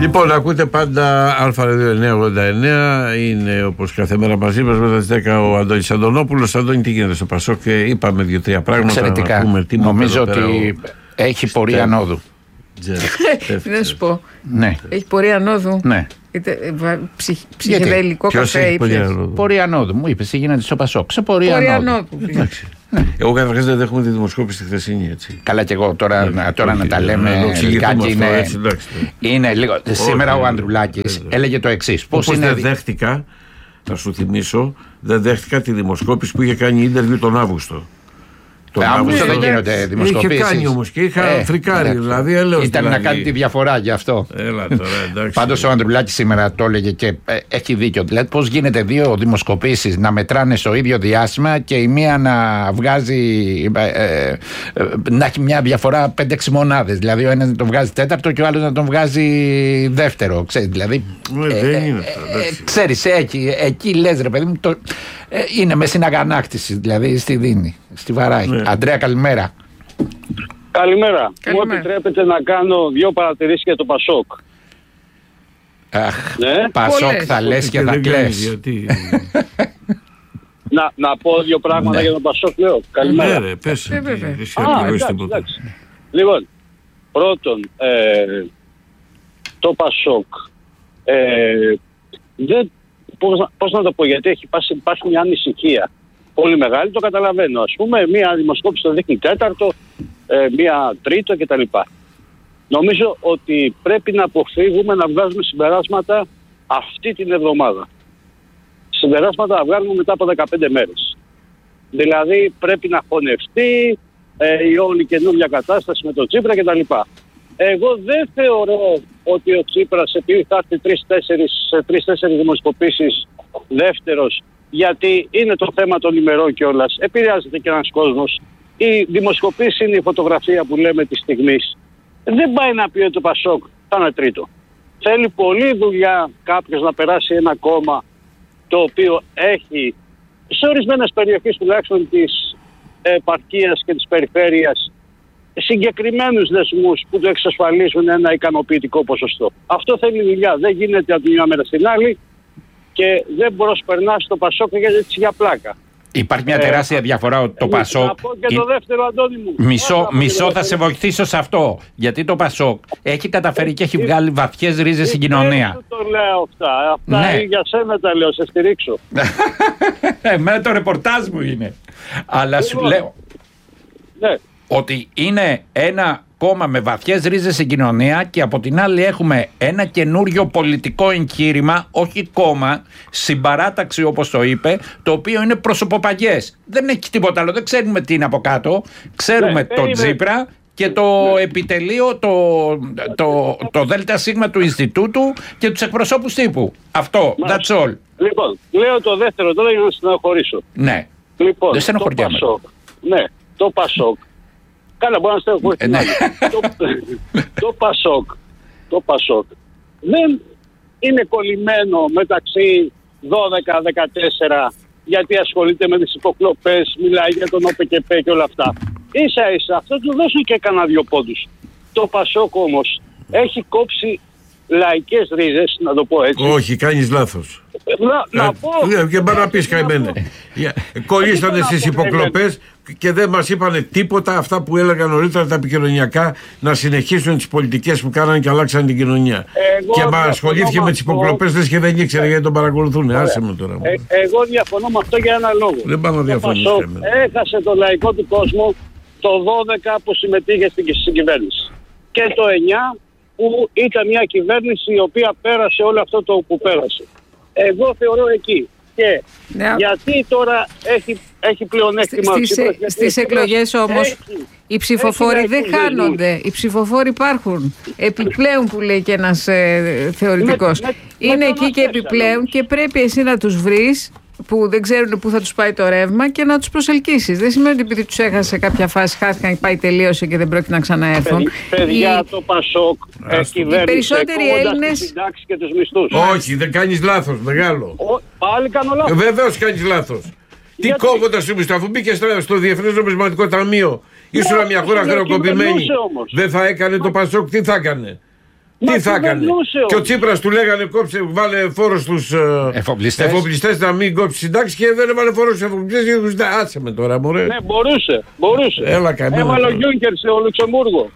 Λοιπόν, ακούτε πάντα Α989. Είναι όπως κάθε μέρα μαζί μας μετά τις 10 ο Αντώνης Αντωνόπουλος. Αντώνη, τι γίνεται στο Πασόκ? Είπαμε 2-3 πράγματα. Εξαιρετικά. Νομίζω ότι έχει πορεία ανόδου. Να σου πω. Ναι. Έχει πορεία ανόδου. Ναι. Ψυχεδελικό καφέ ήπιες? Πορεία ανόδου. Μου είπες τι γίνεται στο Πασόκ. Σε πορεία ανόδου. Εγώ καταρχάς δεν δέχομαι τη δημοσκόπηση τη χθεσινή, έτσι. Καλά, και εγώ τώρα να τα λέμε λιγάκι είναι λίγο. Σήμερα ο Ανδρουλάκης έλεγε το εξής. Πώς δεν δέχτηκα, να σου θυμίσω, δεν δέχτηκα τη δημοσκόπηση που είχε κάνει ίντερβιου τον Αύγουστο. Αύγουστο δεν γίνονται δημοσκοπήσεις. Είχε κάνει όμως και είχα φρικάρει. Δηλαδή, ήταν να κάνει τη διαφορά γι' αυτό. Έλα τώρα, εντάξει. Πάντως ο Ανδρουλάκης σήμερα το έλεγε και έχει δίκιο. Δηλαδή, πώς γίνεται δύο δημοσκοπήσεις να μετράνε στο ίδιο διάστημα και η μία να βγάζει. Να έχει μια διαφορά 5-6 μονάδες. Δηλαδή, ο ένας να τον βγάζει τέταρτο και ο άλλος να τον βγάζει δεύτερο. Ξέρεις, δηλαδή. Δεν είναι αυτό. Ξέρεις, εκεί λες, ρε παιδί μου. Είναι με συναγανάκτηση, δηλαδή στη δίνει, στη βαράει. Ναι. Αντρέα, καλημέρα. Καλημέρα. Μου επιτρέπετε να κάνω 2 παρατηρήσεις για το Πασόκ. Αχ, ναι. Πασόκ θα λες και θα κλαις. Να πω 2 πράγματα για τον Πασόκ, λέω. Καλημέρα. Ναι, πες. Εντάξει. Λοιπόν, πρώτον, το Πασόκ δεν... Πώς να το πω, γιατί υπάρχει μια ανησυχία πολύ μεγάλη, το καταλαβαίνω. Ας πούμε, μια δημοσκόπηση το δείχνει τέταρτο, μια τρίτο κτλ. Νομίζω ότι πρέπει να αποφύγουμε να βγάζουμε συμπεράσματα αυτή την εβδομάδα. Συμπεράσματα να βγάλουμε μετά από 15 μέρες. Δηλαδή πρέπει να χωνευτεί η όλη καινούργια κατάσταση με τον Τσίπρα κτλ. Εγώ δεν θεωρώ ότι ο Τσίπρας, επειδή θα έρθει 3-4 δημοσκοπήσεις δεύτερος, γιατί είναι το θέμα των ημερών κιόλας, επηρεάζεται και ένας κόσμος. Η δημοσκοπήση είναι η φωτογραφία που λέμε της στιγμής. Δεν πάει να πει ότι το Πασόκ θα είναι τρίτο. Θέλει πολλή δουλειά κάποιος να περάσει ένα κόμμα το οποίο έχει σε ορισμένες περιοχές τουλάχιστον της επαρχίας και της περιφέρειας συγκεκριμένους δεσμούς που του εξασφαλίζουν ένα ικανοποιητικό ποσοστό. Αυτό θέλει δουλειά. Δεν γίνεται από τη μια μέρα στην άλλη και δεν προσπερνά το Πασόκ έτσι για πλάκα. Υπάρχει μια τεράστια διαφορά το Πασόκ. Να πω και το δεύτερο, Αντώνη μου. Μισό θα σε βοηθήσω σε αυτό. Γιατί το Πασόκ έχει καταφέρει και έχει βγάλει βαθιές ρίζες στην κοινωνία. Δεν το λέω αυτά. Αυτά για σένα τα λέω, σε στηρίξω. Εμένα το ρεπορτάζ μου είναι. Αλλά σου λέω ότι είναι ένα κόμμα με βαθιές ρίζες στην κοινωνία και από την άλλη έχουμε ένα καινούριο πολιτικό εγχείρημα, όχι κόμμα, συμπαράταξη όπως το είπε, το οποίο είναι προσωποπαγιές. Δεν έχει τίποτα άλλο, δεν ξέρουμε τι είναι από κάτω. Ξέρουμε το Τσίπρα και το επιτελείο, το ΔΣ του Ινστιτούτου και τους εκπροσώπους τύπου. Αυτό, that's all. Λοιπόν, λέω το δεύτερο τώρα για να στενοχωρήσω. Ναι, λοιπόν, δεν στενοχωριάμαι. Το Πασόκ. Καλά, μπορεί να στενοχωρήσει. Το Πασόκ δεν είναι κολλημένο μεταξύ 12-14 γιατί ασχολείται με τις υποκλοπές, μιλάει για τον ΟΠΕΚΕΠΕ και όλα αυτά. Ίσα ίσα αυτό του δώσουν και κανένα 2 πόντους. Το Πασόκ όμως έχει κόψει λαϊκές ρίζες, να το πω έτσι. Όχι, κάνεις λάθος. Να πω. Και bara να πεις καημένε. Κολλήσανε στις υποκλοπές και δεν μας είπανε τίποτα αυτά που έλεγαν νωρίτερα τα επικοινωνιακά, να συνεχίσουν τις πολιτικές που κάνανε και αλλάξαν την κοινωνία. Και μα ασχολήθηκε με τις υποκλοπές, λες και δεν ήξερε γιατί τον παρακολουθούν. Άσε με τώρα. Εγώ διαφωνώ με αυτό για ένα λόγο. Δεν πάμε να διαφωνήσουμε. Έχασε το λαϊκό του κόσμο το 12 που συμμετείχε στην κυβέρνηση. Και το 9 που ήταν μια κυβέρνηση η οποία πέρασε όλο αυτό το που πέρασε. Εγώ θεωρώ εκεί. Και γιατί τώρα έχει πλεονέκτημα. Στις εκλογές όμως οι ψηφοφόροι δεν χάνονται. Οι ψηφοφόροι υπάρχουν. Επιπλέον που λέει και ένας θεωρητικός. Είναι εκεί και επιπλέον και πρέπει εσύ να τους βρεις που δεν ξέρουν πού θα τους πάει το ρεύμα και να τους προσελκύσεις. Δεν σημαίνει ότι επειδή τους έχασε κάποια φάση, χάθηκαν, πάει, τελείωσε και δεν πρόκειται να ξαναέρθουν. Παιδιά, το Πασόκ κυβέρνησε οι περισσότεροι Έλληνες τις συντάξεις και τους μισθούς. Όχι, δεν κάνεις λάθος, μεγάλο. Πάλι κάνω λάθος. Βεβαίως κάνεις λάθος. Τι κόβοντας τους μισθούς, αφού μπήκε στο Διεθνές Νομισματικό Ταμείο, ήσουν μια χώρα χρεοκοπημένη. Δεν θα έκανε το Πασόκ, τι θα έκανε? Τι θα έκανε. Και ο Τσίπρας του λέγανε κόψε, βάλε φόρο στους εφοπλιστές να μην κόψει συντάξεις και δεν έβαλε φόρο στους εφοπλιστές. Άσε με τώρα, μωρέ. Ναι, μπορούσε. Έβαλε ο Γιούνκερ στο Λουξεμβούργο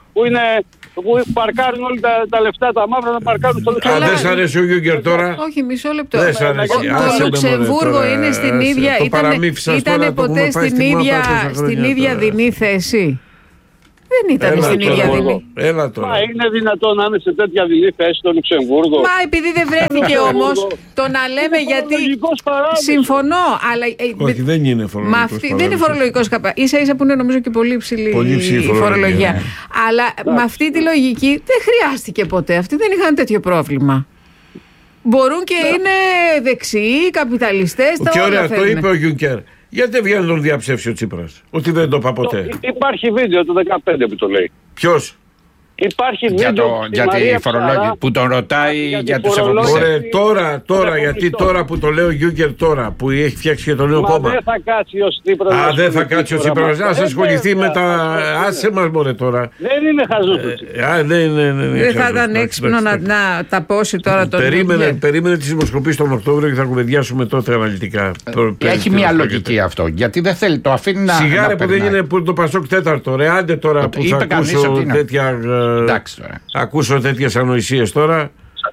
που παρκάρουν όλα τα λεφτά τα μαύρα να παρκάρουν στο Λουξεμβούργο. Αν δεν σ' αρέσει ο Γιούνκερ τώρα. Όχι, μισό λεπτό. Δεν σ' αρέσει. Το Λουξεμβούργο είναι στην ίδια. Ήταν ποτέ στην ίδια δεινή θέση. Δεν ήταν στην ίδια δεινή. Μα είναι δυνατόν να είναι σε τέτοια δεινή θέση το Λουξεμβούργο. Μα επειδή δεν βρέθηκε όμως, το να λέμε γιατί. Συμφωνώ, αλλά. Όχι, δεν είναι φορολογικός. Δεν είναι φορολογικός παράδεισος. Ίσα-ίσα που είναι νομίζω και πολύ υψηλή η φορολογία. Αλλά με αυτή τη λογική δεν χρειάστηκε ποτέ. Αυτοί δεν είχαν τέτοιο πρόβλημα. Μπορούν και είναι δεξιοί, καπιταλιστές. Και ωραία, το είπε ο Γιούνκερ. Γιατί δεν βγαίνει να τον διαψεύσει ο Τσίπρας, ότι δεν το είπα ποτέ. Υπάρχει βίντεο του 2015 που το λέει. Ποιος? Υπάρχει βίντεο για τη φορολόγηση που τον ρωτάει για τους ευρωβουλευτές. Ωραία, τώρα, γιατί τώρα που το λέει ο Γιούνκερ τώρα, που έχει φτιάξει και το νέο κόμμα. Δεν θα κάτσει ο Τσίπρας. Δεν θα κάτσει ο Τσίπρας. Ας ασχοληθεί με τα. Άσε μας, μωρέ τώρα. Δεν είναι χαζός. Δεν θα ήταν έξυπνο να τα πώσει τώρα τον Γιούνκερ. Περίμενε τις δημοσκοπήσεις τον Οκτώβριο και θα κουβεντιάσουμε τότε αναλυτικά. Έχει μια λογική αυτό. Γιατί δεν θέλει, το αφήνει να. Σιγάρε που δεν είναι το Πασόκ τέταρτο. Ρε, άντε τώρα που θα ακούσω τέτοια. Ακούσω τέτοιες ανοησίες τώρα.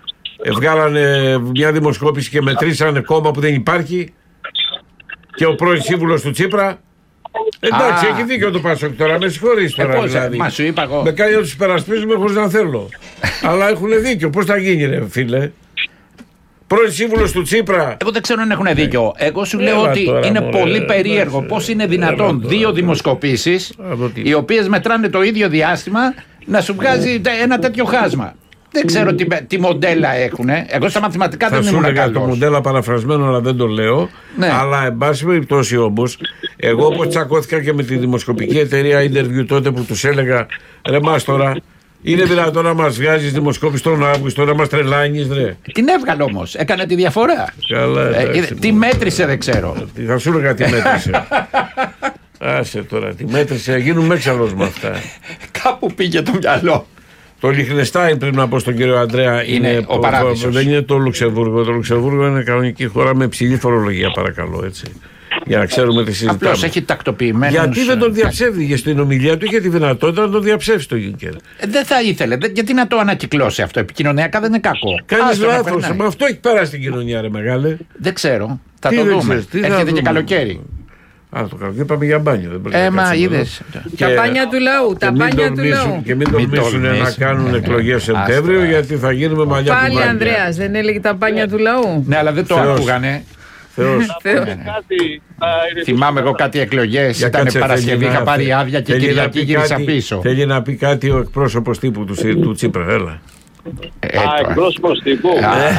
Βγάλανε μια δημοσκόπηση και μετρήσανε κόμμα που δεν υπάρχει. Και ο πρώην σύμβουλος του Τσίπρα. Εντάξει, έχει δίκιο το Πασόκ τώρα. Με συγχωρείς τώρα δηλαδή. Μα σου είπα εγώ. Με κάνει να τους υπερασπίζουμε χωρίς να θέλω. Αλλά έχουν δίκιο. Πώς θα γίνει, ρε φίλε. Πρώην σύμβουλος του Τσίπρα. Εγώ δεν ξέρω αν έχουν δίκιο. Εγώ σου λέω ότι είναι πολύ περίεργο πώς είναι δυνατόν δύο δημοσκοπήσεις οι οποίες μετράνε το ίδιο διάστημα να σου βγάζει ένα τέτοιο χάσμα. Δεν ξέρω τι μοντέλα έχουν. Εγώ στα μαθηματικά δεν ήμουν καλός. Το μοντέλα παραφρασμένο, αλλά δεν το λέω. Ναι. Αλλά εν πάση περιπτώσει όμως, εγώ όπως τσακώθηκα και με τη δημοσκοπική εταιρεία Interview τότε που τους έλεγα ρε μας τώρα. Είναι δυνατόν να μας βγάζεις δημοσκόπηση τον Αύγουστο, να μας τρελάνεις, ρε. Την έβγαλε όμως, έκανε τη διαφορά. Καλά, τι μέτρησε δεν ξέρω. Θα σου έλεγα τι μέτρησε. Άσε τώρα, τι μέτρησε, γίνουμε έξαλλος με αυτά. Κάπου πήγε το μυαλό. Το Λιχτενστάιν, πρέπει να πω στον κύριο Αντρέα, είναι ο παράδεισος. Δεν είναι το Λουξεμβούργο. Το Λουξεμβούργο είναι κανονική χώρα με υψηλή φορολογία, παρακαλώ, έτσι. Για να ξέρουμε τι συζητάμε. Απλώς έχει τακτοποιημένους. Γιατί δεν τον διαψεύδηκε στην ομιλία του, είχε τη δυνατότητα να τον διαψεύσει το Γιούνκερ. Δεν θα ήθελε. Γιατί να το ανακυκλώσει αυτό. Επικοινωνιακά δεν είναι κακό. Κάνεις λάθος. Μα αυτό έχει περάσει στην κοινωνία, ρε μεγάλε. Δεν ξέρω. Θα το δούμε. Έρχεται και καλοκαίρι. Το καλοκαίρι πάμε για μπάνιο. Μα είδες. Τα μπάνια του λαού. Τα μπάνια του λαού. Και μην τολμήσουν να κάνουν εκλογές Σεπτέμβριο, γιατί θα γίνουμε μαλλιά του μπάνια. Πάλι Ανδρέας, δεν έλεγε τα μπάνια του λαού. Ναι, αλλά δεν το ακούγανε. Θυμάμαι εγώ κάτι εκλογές. Ήταν Παρασκευή, είχα πάρει άδεια και Κυριακή γύρισα πίσω. Θέλει να πει κάτι ο εκπρόσωπος τύπου του Τσίπρα, έλα. Εκπρόσωπος τύπου.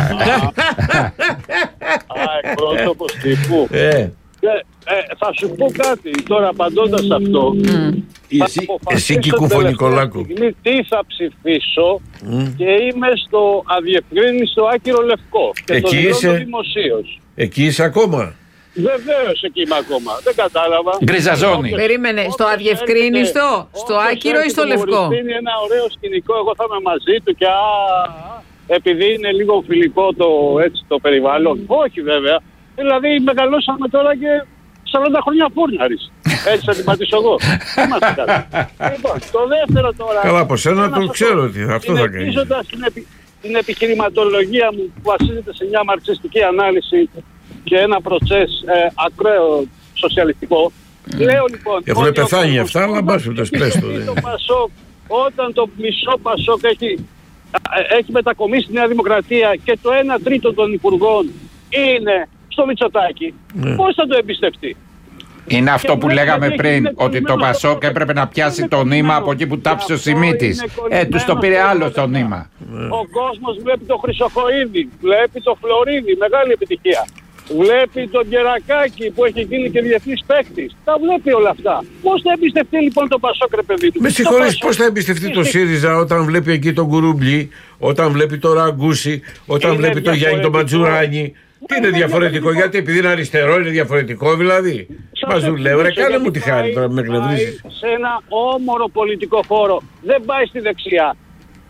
Εκπρόσωπος τύπου. Θα σου πω κάτι τώρα, απαντώντας αυτό. Εσύ Κικούφο Νικολάκου. Τι θα ψηφίσω και είμαι στο αδιευκρίνιστο άκυρο λευκό. Και το δηλώνω δημοσίως. Εκεί είσαι ακόμα. Βεβαίως εκεί είμαι ακόμα. Δεν κατάλαβα. Γκριζαζόνη. Περίμενε, στο αδιευκρίνιστο, στο άκυρο ή στο λευκό. Είναι ένα ωραίο σκηνικό, εγώ θα είμαι μαζί του και επειδή είναι λίγο φιλικό το περιβάλλον. Όχι βέβαια. Δηλαδή μεγαλώσαμε τώρα και 40 χρόνια φούρναρης. Έτσι θα την πατήσω εγώ. Είμαστε καλά. Λοιπόν, το δεύτερο τώρα. Καλά, από σένα το ξέρω ότι αυτό θα κάνει. Συνεχίζοντας την επιχειρηματολογία μου που βασίζεται σε μια μαρξιστική ανάλυση και ένα προτσές ακραίο σοσιαλιστικό. Λέω λοιπόν. Έχουν πεθάνει αυτά, αλλά μπάσου το σπέστο. Όταν το μισό Πασόκ έχει μετακομίσει στη Νέα Δημοκρατία και το 1/3 των υπουργών είναι στο Μητσοτάκη, πώς θα το εμπιστευτεί? Είναι αυτό που λέγαμε πριν, ότι το Πασόκ έπρεπε να πιάσει το νήμα από εκεί που τάψει ο Σιμίτης. Τους το πήρε άλλο το νήμα. Ο κόσμος βλέπει το Χρυσοχοΐδη, βλέπει το Φλωρίδη, μεγάλη επιτυχία. Βλέπει τον Κερακάκη που έχει γίνει και διεθνής παίκτης. Τα βλέπει όλα αυτά. Πώς θα εμπιστευτεί λοιπόν το Πασόκ, ρε παιδί του? Με συγχωρείς, πώς θα εμπιστευτεί το ΣΥΡΙΖΑ όταν βλέπει εκεί τον Κουρούμπλη, όταν βλέπει το Ραγκούσι, όταν βλέπει τον Γιάννη τον Ματζουράνη? Τι είναι διαφορετικό, γιατί επειδή είναι αριστερό είναι διαφορετικό δηλαδή? Μας δουλεύει, ρε, κάνε μου τη χάρη τώρα, με εκνευρίζεις. Σε ένα όμορο πολιτικό χώρο, δεν πάει στη δεξιά.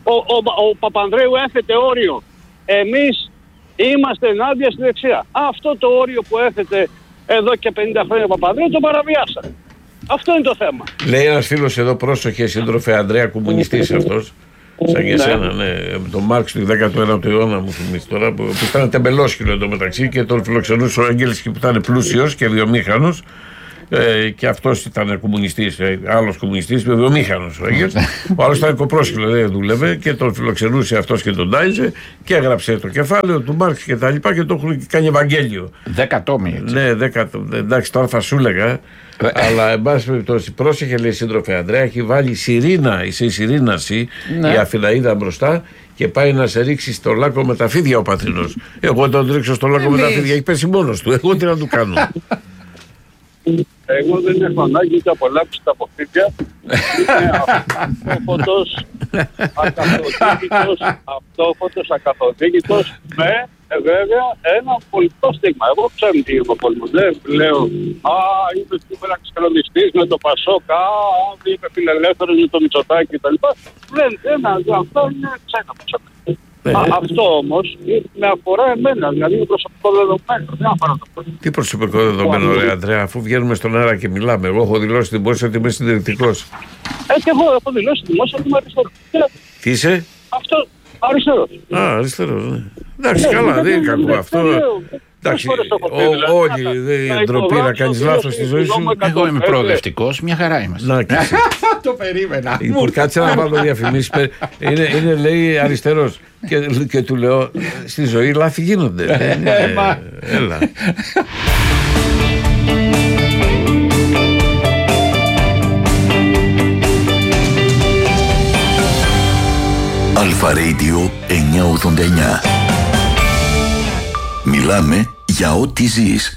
ο Παπανδρέου έθετε όριο. Εμείς είμαστε ενάντια στη δεξιά. Αυτό το όριο που έθετε εδώ και 50 χρόνια ο Παπανδρέου το παραβιάσατε. Αυτό είναι το θέμα. Λέει ένας φίλος εδώ, πρόσοχε σύντροφε Ανδρέα, κομμουνιστής αυτός. Σαν και εσένα, ναι. Τον Μάρξ του 19ου αιώνα μου θυμίζει τώρα, που ήταν τεμπελόσχυλο εντωμεταξύ και τον φιλοξενούσε ο Έγγελς που ήταν πλούσιος και βιομήχανος. Και αυτός ήταν κομμουνιστής, άλλος κομμουνιστής, βιομήχανος ο Έγγελς. Ο άλλος ήταν κοπρόσχυλο, δεν δούλευε και τον φιλοξενούσε αυτός και τον τάιζε και έγραψε το κεφάλαιο του Μάρξ και τα λοιπά και το έχουν κάνει Ευαγγέλιο. 10 τόμοι, έτσι. Ναι, 10. Εντάξει, τώρα θα σου έλεγα. Αλλά εν πάση περιπτώσει, πρόσεχε, λέει σύντροφε Ανδρέα, έχει βάλει σιρήνα, είσαι η σιρήνα εσύ, η Αφιλαΐδα μπροστά και πάει να σε ρίξει στο λάκκο με τα φίδια ο πατρινός. Εγώ τον ρίξω στο λάκκο με τα φίδια, έχει πέσει μόνος του. Εγώ τι να του κάνω. Εγώ δεν έχω ανάγκη ούτε απολαύσει τα αποφύτια. Είναι αυτόφωτος, ακαθοδίκητος με βέβαια ένα πολιτικό στίγμα. Εγώ ξέρω τι είναι ο πόλεμος. Δεν λέω είμαι σήμερα ξελονιστής με το Πασόκ, είμαι φιλελεύθερος με το Μητσοτάκη κτλ. Αυτό είναι ξένα προσωπικά. Αυτό όμως με αφορά εμένα, δηλαδή είναι προσωπικό δεδομένο. Δεν αφορά το πρόβλημα. Τι προσωπικό δεδομένο, ρε Ανδρέα, αφού βγαίνουμε στον αέρα και μιλάμε. Εγώ έχω δηλώσει δημόσια ότι είμαι συντηρητικός. Και εγώ έχω δηλώσει δημόσια ότι είμαι αριστερός. Τι είσαι? Αυτό, αριστερός. Αριστερός, ναι. Εντάξει, καλά, δεν είναι κακό αυτό. Εντάξει, όλοι δεν ντροπή να κάνεις λάθος στη ζωή σου. Εγώ είμαι προοδευτικός, μια χαρά είμαστε. Το περίμενα. Κάτσε να βάλω διαφημίσεις. Είναι λέει αριστερός. Και του λέω, στη ζωή λάθη γίνονται. Έλα. Αλφα Radio 989. Μιλάμε για ό,τι ζεις.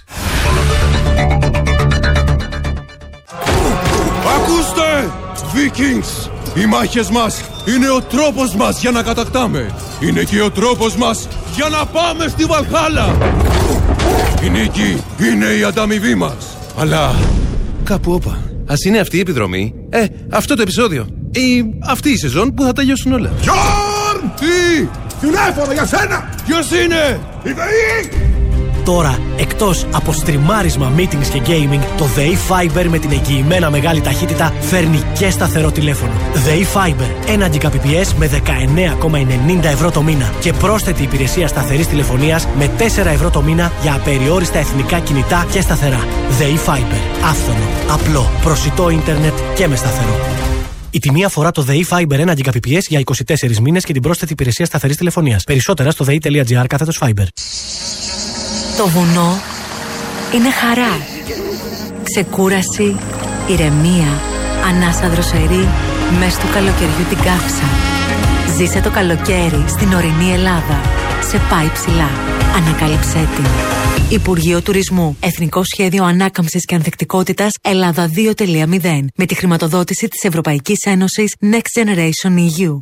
Ακούστε! Vikings! Οι μάχες μας είναι ο τρόπος μας για να κατακτάμε. Είναι και ο τρόπος μας για να πάμε στη Βαλχάλα. Η νίκη είναι η ανταμοιβή μας. Αλλά κάπου όπα. Ας είναι αυτή η επιδρομή, αυτό το επεισόδιο ή αυτή η σεζόν που θα τελειώσουν όλα. Γιόρν! Τι! Τηλέφωνο για σένα! Ποιος είναι? Η ΔΕΗ! Τώρα, εκτός από στριμάρισμα, meetings και gaming, το ΔΕΗ Fiber με την εγγυημένα μεγάλη ταχύτητα φέρνει και σταθερό τηλέφωνο. ΔΕΗ Fiber, 1 Gbps με 19,90 ευρώ το μήνα και πρόσθετη υπηρεσία σταθερής τηλεφωνίας με 4 ευρώ το μήνα για απεριόριστα εθνικά κινητά και σταθερά. ΔΕΗ Fiber, άφθονο, απλό, προσιτό ίντερνετ και με σταθερό. Η τιμή αφορά το ΔΕΗ Fiber 1 Gbps για 24 μήνες και την πρόσθετη υπηρεσία σταθερής τηλεφωνίας. Περισσότερα στο dei.gr/Fiber. Το βουνό είναι χαρά, ξεκούραση, ηρεμία, ανάσα δροσερή, μες του καλοκαιριού την καύσα. Ζήσε το καλοκαίρι στην ορεινή Ελλάδα. Σε πάει ψηλά. Ανακάλυψέ την. Υπουργείο Τουρισμού. Εθνικό Σχέδιο Ανάκαμψης και Ανθεκτικότητας Ελλάδα 2.0. Με τη χρηματοδότηση της Ευρωπαϊκής Ένωσης Next Generation EU.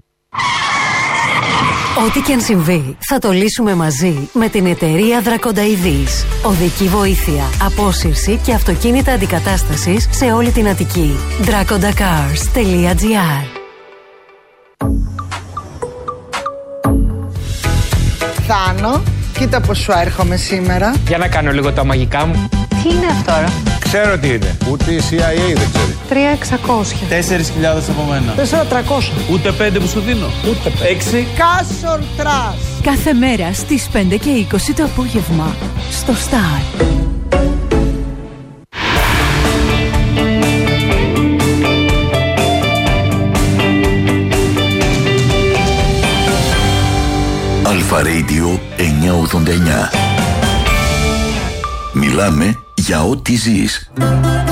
Ό,τι και αν συμβεί, θα το λύσουμε μαζί με την εταιρεία Δρακονταειδής. Οδική βοήθεια, απόσυρση και αυτοκίνητα αντικατάστασης σε όλη την Αττική. dracondacars.gr. Θάνο, κοίτα πως σου έρχομαι σήμερα. Για να κάνω λίγο τα μαγικά μου. Τι είναι αυτό τώρα? Ξέρω τι είναι. Ούτε η CIA δεν ξέρει. 3.600. 4.000 από μένα. 4.300. Ούτε 5 που σου δίνω. Ούτε 6. Κάσορ τρας. Κάθε μέρα στις 5:20 το απόγευμα στο Star. Αλφα Radio 989. Μιλάμε για ό,τι ζεις.